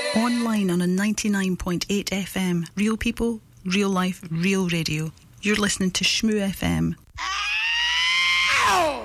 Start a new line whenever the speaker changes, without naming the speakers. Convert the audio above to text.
Online on a 99.8 FM. Real people, real life, real radio. You're listening to Shmoo FM. Ow!